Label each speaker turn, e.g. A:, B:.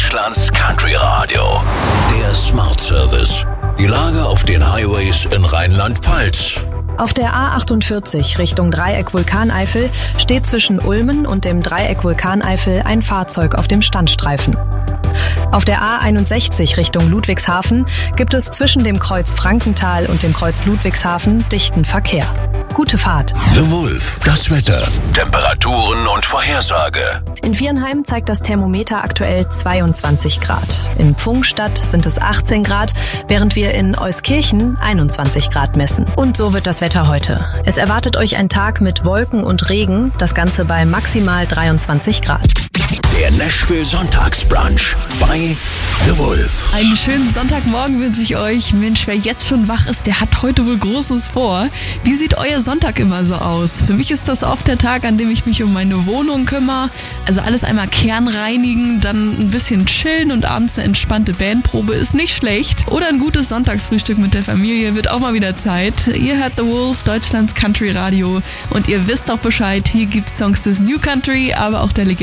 A: Deutschlands Country Radio. Der Smart Service. Die Lage auf den Highways in Rheinland-Pfalz.
B: Auf der A48 Richtung Dreieck Vulkaneifel steht zwischen Ulmen und dem Dreieck Vulkaneifel ein Fahrzeug auf dem Standstreifen. Auf der A61 Richtung Ludwigshafen gibt es zwischen dem Kreuz Frankenthal und dem Kreuz Ludwigshafen dichten Verkehr. Gute Fahrt.
A: The Wolf, das Wetter, Temperaturen und Vorhersage.
B: In Viernheim zeigt das Thermometer aktuell 22 Grad. In Pfungstadt sind es 18 Grad, während wir in Euskirchen 21 Grad messen. Und so wird das Wetter heute. Es erwartet euch ein Tag mit Wolken und Regen, das Ganze bei maximal 23 Grad.
A: Der Nashville Sonntagsbrunch bei The Wolf.
C: Einen schönen Sonntagmorgen wünsche ich euch. Mensch, wer jetzt schon wach ist, der hat heute wohl Großes vor. Wie sieht euer Sonntag immer so aus? Für mich ist das oft der Tag, an dem ich mich um meine Wohnung kümmere. Also alles einmal kernreinigen, dann ein bisschen chillen und abends eine entspannte Bandprobe ist nicht schlecht. Oder ein gutes Sonntagsfrühstück mit der Familie wird auch mal wieder Zeit. Ihr hört The Wolf, Deutschlands Country Radio. Und ihr wisst auch Bescheid, hier gibt's Songs des New Country, aber auch der Legende